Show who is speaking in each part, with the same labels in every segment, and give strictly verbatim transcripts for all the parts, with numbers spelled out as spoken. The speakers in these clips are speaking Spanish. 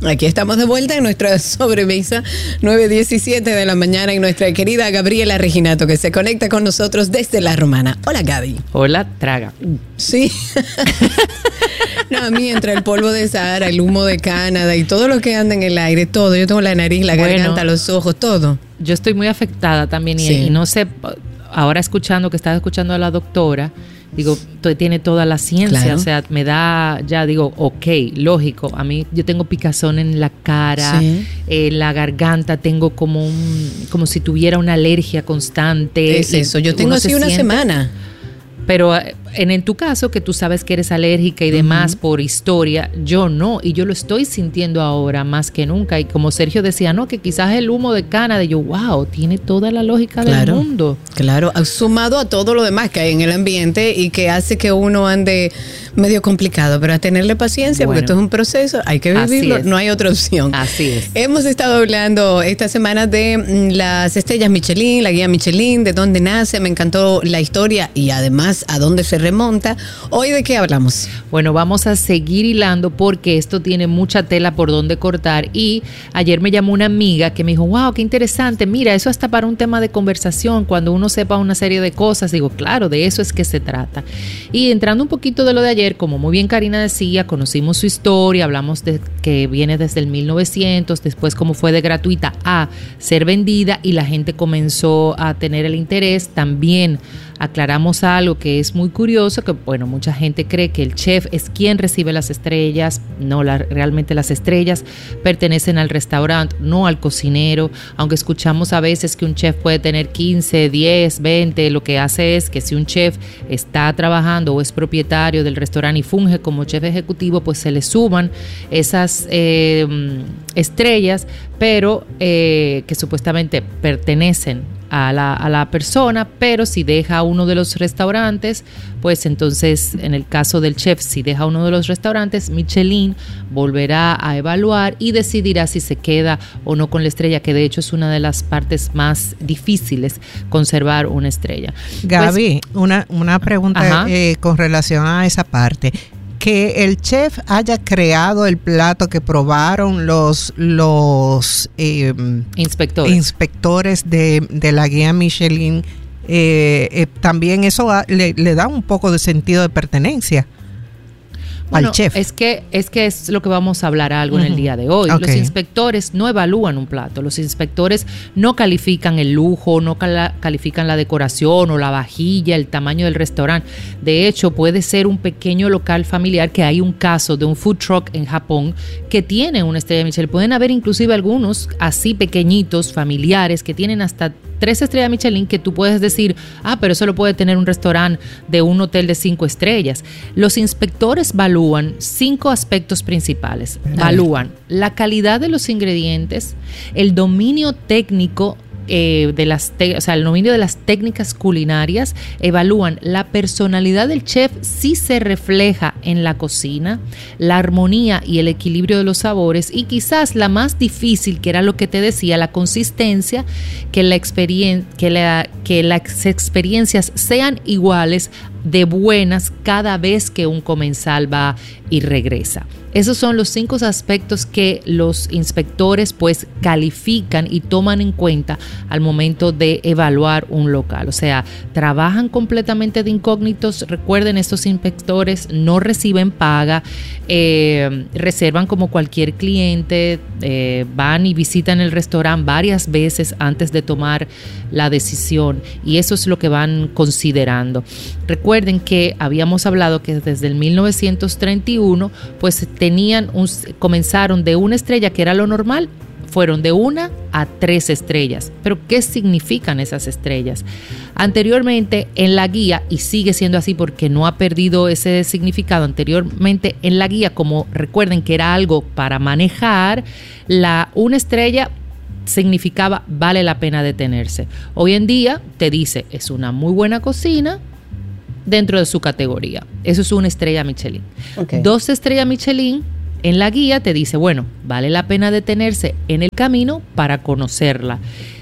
Speaker 1: Aquí estamos de vuelta en nuestra sobremesa, nueve diecisiete de la mañana, y nuestra querida Gabriela Reginato, que se conecta con nosotros desde La Romana. Hola, Gaby.
Speaker 2: Hola, traga.
Speaker 1: Sí. No, a mí entre el polvo de Sahara, el humo de Canadá y todo lo que anda en el aire, todo. Yo tengo la nariz, la bueno, garganta, los ojos, todo.
Speaker 2: Yo estoy muy afectada también y,
Speaker 1: sí.
Speaker 2: y no sé, ahora escuchando que estaba escuchando a la doctora, digo, tiene toda la ciencia, claro. O sea, me da, ya digo, ok, lógico. A mí, yo tengo picazón en la cara, sí. En la garganta, tengo como un, como si tuviera una alergia constante.
Speaker 1: Es eso, yo tengo así una siente, semana.
Speaker 2: Pero en, en tu caso, que tú sabes que eres alérgica y demás, uh-huh. por historia, yo no, y yo lo estoy sintiendo ahora más que nunca. Y como Sergio decía, no, que quizás el humo de Canadá, yo, wow, tiene toda la lógica
Speaker 1: claro,
Speaker 2: del mundo.
Speaker 1: Claro, sumado a todo lo demás que hay en el ambiente y que hace que uno ande medio complicado, pero a tenerle paciencia, bueno, porque esto es un proceso, hay que vivirlo, no hay otra opción.
Speaker 2: Así es.
Speaker 1: Hemos estado hablando esta semana de las estrellas Michelin, la guía Michelin, de dónde nace, me encantó la historia y además a dónde se remonta. Hoy, ¿de qué hablamos?
Speaker 2: Bueno, vamos a seguir hilando porque esto tiene mucha tela por donde cortar, y ayer me llamó una amiga que me dijo, wow, qué interesante, mira, eso hasta para un tema de conversación, cuando uno sepa una serie de cosas. Digo, claro, de eso es que se trata. Y entrando un poquito de lo de ayer, como muy bien Karina decía, conocimos su historia, hablamos de que viene desde el mil novecientos, después cómo fue de gratuita a ser vendida y la gente comenzó a tener el interés. También aclaramos algo que es muy curioso, que bueno, mucha gente cree que el chef es quien recibe las estrellas. No, la, realmente las estrellas pertenecen al restaurante, no al cocinero, aunque escuchamos a veces que un chef puede tener quince, diez, veinte, lo que hace es que si un chef está trabajando o es propietario del restaurante y funge como chef ejecutivo, pues se le suman esas eh, estrellas, pero eh, que supuestamente pertenecen a la, a la persona, pero si deja uno de los restaurantes, pues entonces en el caso del chef, si deja uno de los restaurantes, Michelin volverá a evaluar y decidirá si se queda o no con la estrella, que de hecho es una de las partes más difíciles, conservar una estrella.
Speaker 3: Gaby, pues, una, una pregunta eh, con relación a esa parte. Que el chef haya creado el plato que probaron los los eh,
Speaker 2: inspectores,
Speaker 3: inspectores de, de la guía Michelin, eh, eh, también eso a, le, le da un poco de sentido de pertenencia.
Speaker 2: Bueno,
Speaker 3: al chef.
Speaker 2: Es que, es que es lo que vamos a hablar algo uh-huh. en el día de hoy. Okay. Los inspectores no evalúan un plato. Los inspectores no califican el lujo, no cala, califican la decoración o la vajilla, el tamaño del restaurante. De hecho, puede ser un pequeño local familiar, que hay un caso de un food truck en Japón que tiene una estrella Michelin. Pueden haber inclusive algunos así pequeñitos, familiares, que tienen hasta tres estrellas Michelin, que tú puedes decir, ah, pero eso lo puede tener un restaurante de un hotel de cinco estrellas. Los inspectores evalúan cinco aspectos principales. Evalúan la calidad de los ingredientes, el dominio técnico eh, de las, te- o sea, el dominio de las técnicas culinarias, evalúan la personalidad del chef si se refleja en la cocina, la armonía y el equilibrio de los sabores, y quizás la más difícil, que era lo que te decía, la consistencia, que, la experien- que, la, que las experiencias sean iguales, de buenas, cada vez que un comensal va y regresa. Esos son los cinco aspectos que los inspectores pues califican y toman en cuenta al momento de evaluar un local. O sea, trabajan completamente de incógnitos. Recuerden, estos inspectores no reciben paga, eh, reservan como cualquier cliente, eh, van y visitan el restaurante varias veces antes de tomar la decisión, y eso es lo que van considerando. Recuerden que habíamos hablado que desde el mil novecientos treinta y uno pues tenían un, comenzaron de una estrella, que era lo normal, fueron de una a tres estrellas. Pero ¿qué significan esas estrellas? Anteriormente en la guía, y sigue siendo así porque no ha perdido ese significado, anteriormente en la guía, como recuerden que era algo para manejar, la una estrella significaba vale la pena detenerse. Hoy en día te dice es una muy buena cocina dentro de su categoría. Eso es una estrella Michelin. Okay. Dos estrellas Michelin en la guía te dice, bueno, vale la pena detenerse en el camino para conocerla.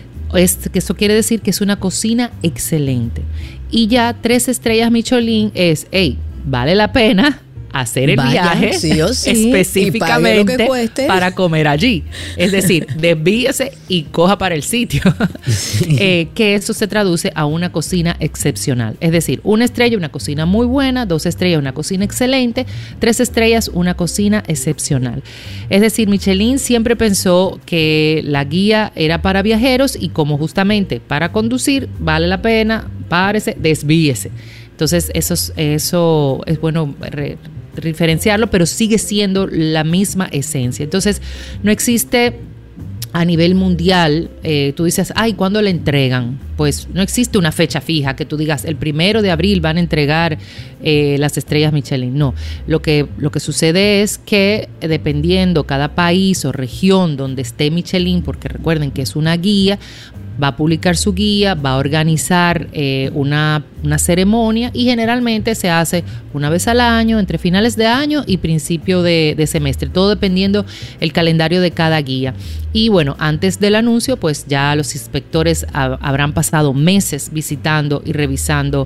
Speaker 2: Es, que eso quiere decir que es una cocina excelente. Y ya tres estrellas Michelin es, hey, vale la pena hacer el
Speaker 1: Vaya,
Speaker 2: viaje
Speaker 1: sí o sí,
Speaker 2: específicamente para comer allí. Es decir, desvíese y coja para el sitio. Sí. Eh, que eso se traduce a una cocina excepcional. Es decir, una estrella, una cocina muy buena, dos estrellas, una cocina excelente, tres estrellas, una cocina excepcional. Es decir, Michelin siempre pensó que la guía era para viajeros y como justamente para conducir, vale la pena, párese, desvíese. Entonces, eso es, eso es bueno re, referenciarlo, pero sigue siendo la misma esencia. Entonces, no existe a nivel mundial, eh, tú dices, ay, ¿cuándo le entregan? Pues no existe una fecha fija que tú digas, el primero de abril van a entregar eh, las estrellas Michelin. No, lo que, lo que sucede es que dependiendo cada país o región donde esté Michelin, porque recuerden que es una guía, va a publicar su guía, va a organizar eh, una, una ceremonia y generalmente se hace una vez al año, entre finales de año y principio de, de semestre, todo dependiendo el calendario de cada guía. Y bueno, antes del anuncio, pues ya los inspectores ha, habrán pasado meses visitando y revisando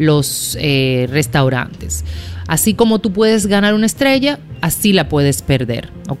Speaker 2: los eh, restaurantes. Así como tú puedes ganar una estrella, así la puedes perder, ¿ok?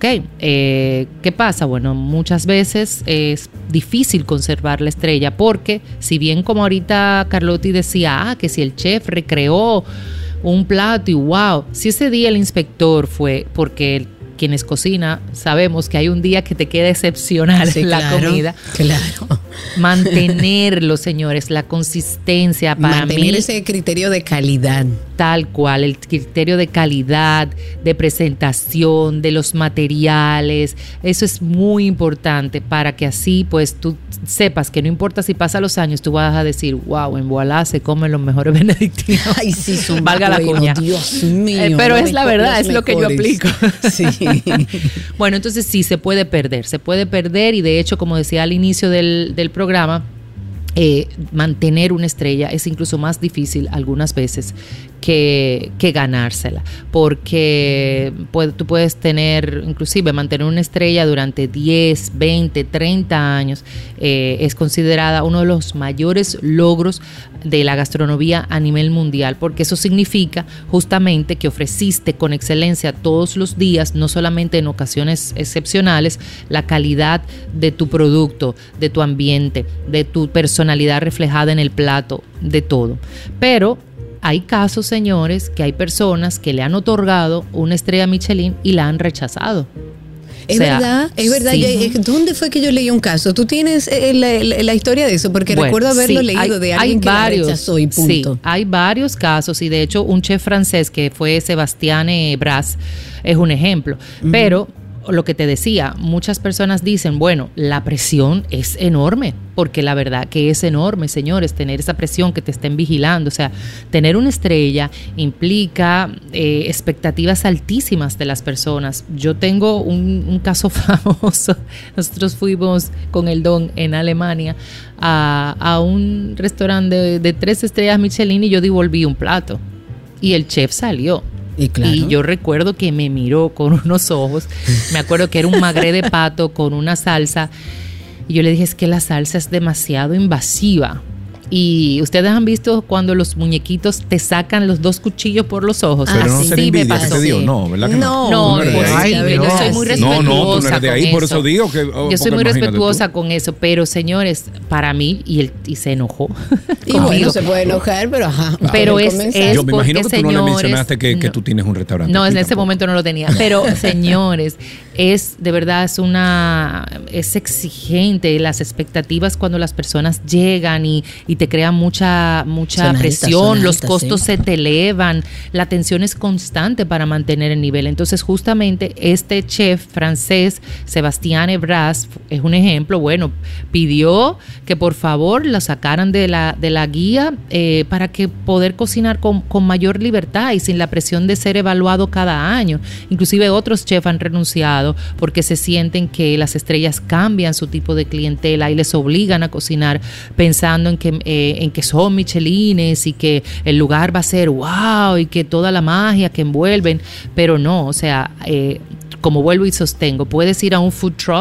Speaker 2: Eh, ¿Qué pasa? Bueno, muchas veces es difícil conservar la estrella porque, si bien como ahorita Carlotti decía, ah, que si el chef recreó un plato y wow, si ese día el inspector fue porque el quienes cocinan sabemos que hay un día que te queda excepcional sí, la claro, comida.
Speaker 1: Claro.
Speaker 2: Mantenerlo, señores, la consistencia para
Speaker 1: Mantener
Speaker 2: mí.
Speaker 1: Mantener ese criterio de calidad.
Speaker 2: Tal cual, el criterio de calidad, de presentación, de los materiales. Eso es muy importante para que así pues tú sepas que no importa si pasan los años, tú vas a decir, wow, en Voilà se comen los mejores benedictinos.
Speaker 1: Ay, sí, son
Speaker 2: valga la cuña.
Speaker 1: Dios mío.
Speaker 2: Eh, pero
Speaker 1: no
Speaker 2: es la verdad, es lo que yo aplico.
Speaker 1: Sí.
Speaker 2: Bueno, entonces sí, se puede perder, se puede perder y de hecho, como decía al inicio del, del programa, eh, mantener una estrella es incluso más difícil algunas veces que, que ganársela, porque puede, tú puedes tener, inclusive mantener una estrella durante diez, veinte, treinta años, eh, es considerada uno de los mayores logros de la gastronomía a nivel mundial, porque eso significa justamente que ofreciste con excelencia todos los días, no solamente en ocasiones excepcionales, la calidad de tu producto, de tu ambiente, de tu personalidad reflejada en el plato, de todo. Pero hay casos, señores, que hay personas que le han otorgado una estrella Michelin y la han rechazado.
Speaker 1: Es o sea, verdad, es verdad. Sí. ¿Dónde fue que yo leí un caso? ¿Tú tienes eh, la, la, la historia de eso? Porque bueno, recuerdo haberlo sí, leído hay, de alguien que varios, la rechazó y punto.
Speaker 2: Sí, hay varios casos y de hecho un chef francés que fue Sébastien Bras es un ejemplo. Uh-huh. Pero lo que te decía, muchas personas dicen, bueno, la presión es enorme, porque la verdad que es enorme, señores, tener esa presión que te estén vigilando, o sea, tener una estrella implica eh, expectativas altísimas de las personas. Yo tengo un, un caso famoso, nosotros fuimos con el Don en Alemania a, a un restaurante de, de tres estrellas Michelin y yo devolví un plato y el chef salió.
Speaker 1: Y, claro.
Speaker 2: y yo recuerdo que me miró con unos ojos, me acuerdo que era un magret de pato con una salsa y yo le dije, es que la salsa es demasiado invasiva. Y ustedes han visto cuando los muñequitos te sacan los dos cuchillos por los ojos.
Speaker 4: Pero
Speaker 2: así
Speaker 4: no
Speaker 2: sí
Speaker 4: me
Speaker 2: pasó.
Speaker 4: Que dio. No, ¿verdad que
Speaker 2: no?
Speaker 1: No,
Speaker 2: no, no,
Speaker 1: pues,
Speaker 2: ay,
Speaker 1: ay,
Speaker 2: yo
Speaker 1: Dios.
Speaker 2: soy muy respetuosa.
Speaker 4: No, no, tú no eres de ahí,
Speaker 2: con
Speaker 4: por
Speaker 2: eso.
Speaker 4: eso digo que. Oh,
Speaker 2: yo soy muy respetuosa
Speaker 4: tú.
Speaker 2: con eso, pero señores, para mí, y, él, y se enojó.
Speaker 1: Y bueno, se puede enojar, pero ajá.
Speaker 2: Pero es, es
Speaker 4: yo me imagino que tú
Speaker 2: señores,
Speaker 4: no le mencionaste que,
Speaker 2: no,
Speaker 4: que tú tienes un restaurante.
Speaker 2: No, en ese
Speaker 4: tampoco.
Speaker 2: momento no lo tenía. Pero señores, es de verdad, es una. Es exigente las expectativas cuando las personas llegan y, y te crean mucha, mucha presión, altas, los altas, costos sí. se te elevan, la tensión es constante para mantener el nivel. Entonces, justamente este chef francés, Sébastien Bras, es un ejemplo. Bueno, pidió que por favor lo sacaran de la, de la guía eh, para que poder cocinar con, con mayor libertad y sin la presión de ser evaluado cada año. Inclusive otros chefs han renunciado porque se sienten que las estrellas cambian su tipo de clientela y les obligan a cocinar pensando en que, eh, en que son Michelin y que el lugar va a ser wow y que toda la magia que envuelven, pero no, o sea, eh, como vuelvo y sostengo, puedes ir a un food truck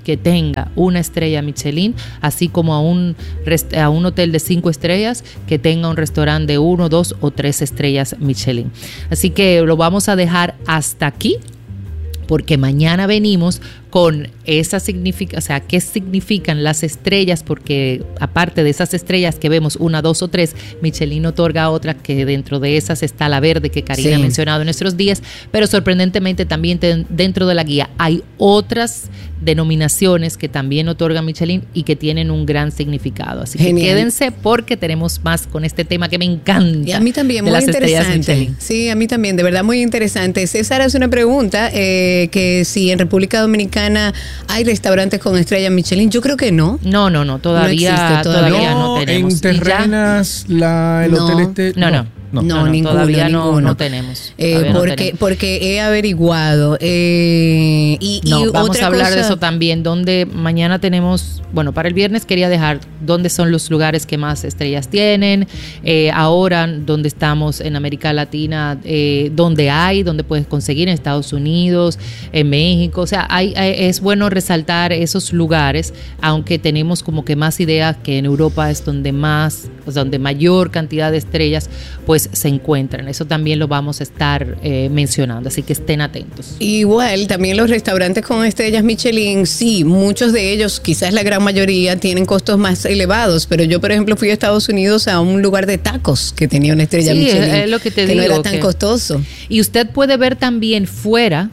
Speaker 2: que tenga una estrella Michelin, así como a un, a un hotel de cinco estrellas que tenga un restaurante de uno, dos o tres estrellas Michelin. Así que lo vamos a dejar hasta aquí, porque mañana venimos con esa significa, o sea, qué significan las estrellas, porque aparte de esas estrellas que vemos, una, dos o tres, Michelin otorga otras, que dentro de esas está la verde que Karina sí. ha mencionado en nuestros días, pero sorprendentemente también te, dentro de la guía hay otras denominaciones que también otorgan Michelin y que tienen un gran significado. Así Genial. que quédense porque tenemos más con este tema que me encanta.
Speaker 1: Y a mí también, muy interesante. Sí, a mí también, de verdad muy interesante. César hace una pregunta, eh, que si en República Dominicana hay restaurantes con estrella Michelin. Yo creo que no.
Speaker 2: No, no, no, todavía no, existe, todavía. todavía no, no tenemos.
Speaker 4: En Terrenas, la, el
Speaker 2: no,
Speaker 4: hotel este.
Speaker 2: No, no.
Speaker 1: No,
Speaker 2: no,
Speaker 1: no, no ninguno,
Speaker 2: todavía no,
Speaker 1: ninguno.
Speaker 2: no tenemos.
Speaker 1: Eh, porque,
Speaker 2: no tenemos.
Speaker 1: porque he averiguado. Eh, y,
Speaker 2: no,
Speaker 1: y
Speaker 2: vamos
Speaker 1: otra
Speaker 2: a hablar
Speaker 1: cosa,
Speaker 2: de eso también. Donde mañana tenemos, bueno, para el viernes quería dejar dónde son los lugares que más estrellas tienen. Eh, ahora, donde estamos en América Latina, eh, donde hay, donde puedes conseguir en Estados Unidos, en México. O sea, hay, hay, es bueno resaltar esos lugares, aunque tenemos como que más ideas que en Europa es donde más, o sea, donde mayor cantidad de estrellas pues se encuentran. Eso también lo vamos a estar eh, mencionando, así que estén atentos.
Speaker 1: Igual, también los restaurantes con estrellas Michelin, sí, muchos de ellos, quizás la gran mayoría, tienen costos más elevados, pero yo, por ejemplo, fui a Estados Unidos a un lugar de tacos que tenía una estrella
Speaker 2: sí,
Speaker 1: Michelin.
Speaker 2: Es, es lo que te
Speaker 1: que
Speaker 2: digo.
Speaker 1: no era tan
Speaker 2: que,
Speaker 1: costoso.
Speaker 2: Y usted puede ver también fuera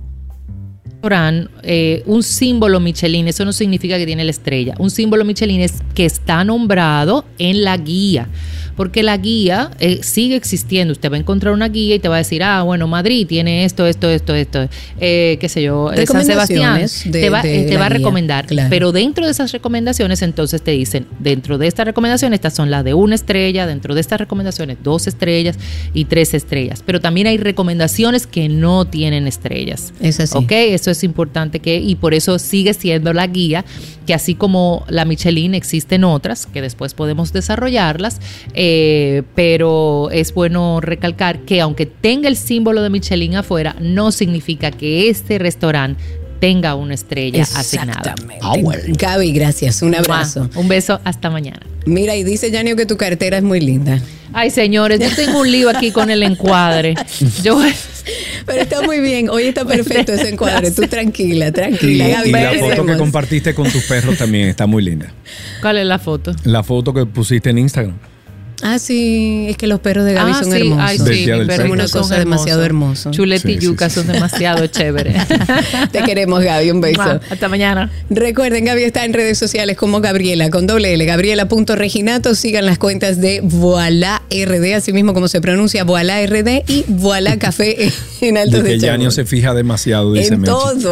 Speaker 2: Eh, un símbolo Michelin. Eso no significa que tiene la estrella. Un símbolo Michelin es que está nombrado en la guía, porque la guía eh, sigue existiendo. Usted va a encontrar una guía y te va a decir, ah, bueno, Madrid tiene esto, esto, esto, esto, eh, qué sé yo, San Sebastián,
Speaker 1: de,
Speaker 2: te va,
Speaker 1: de
Speaker 2: te va a recomendar,
Speaker 1: claro.
Speaker 2: Pero dentro de esas recomendaciones entonces te dicen, dentro de estas recomendaciones, estas son las de una estrella, dentro de estas recomendaciones dos estrellas y tres estrellas, pero también hay recomendaciones que no tienen estrellas.
Speaker 1: Es así.
Speaker 2: Ok, eso es importante, que y por eso sigue siendo la guía, que así como la Michelin existen otras que después podemos desarrollarlas, eh, pero es bueno recalcar que aunque tenga el símbolo de Michelin afuera, no significa que este restaurante tenga una estrella asignada.
Speaker 1: Ah, bueno. Gaby, gracias, un abrazo.
Speaker 2: Un beso, hasta mañana.
Speaker 1: Mira, y dice Yanio que tu cartera es muy linda.
Speaker 2: Ay, señores, yo tengo un lío aquí con el encuadre. Yo...
Speaker 1: Pero está muy bien, hoy está perfecto ese encuadre. Tú tranquila, tranquila.
Speaker 4: Y,
Speaker 1: Gaby,
Speaker 4: y la foto que compartiste con tus perros también está muy linda.
Speaker 2: ¿Cuál es la foto?
Speaker 4: La foto que pusiste en Instagram.
Speaker 1: Ah, sí, es que los perros de Gaby
Speaker 2: ah,
Speaker 1: son
Speaker 2: sí.
Speaker 1: hermosos.
Speaker 2: Ay, sí,
Speaker 1: son
Speaker 2: perros
Speaker 1: una
Speaker 2: son
Speaker 1: cosa
Speaker 2: hermosos.
Speaker 1: demasiado hermosa.
Speaker 2: Chuleta y
Speaker 4: sí,
Speaker 2: yuca
Speaker 4: sí, sí.
Speaker 2: son demasiado chéveres.
Speaker 1: Te queremos, Gaby, un beso.
Speaker 2: Ah, hasta mañana.
Speaker 1: Recuerden, Gaby está en redes sociales como Gabriela, con doble L, Gabriela.reginato. Sigan las cuentas de Voilà R D, así mismo como se pronuncia Voilà R D, y Voilà Café en Altos de Chagua.
Speaker 4: Que Yanio se fija demasiado, dice
Speaker 1: En
Speaker 4: Mechi.
Speaker 1: todo.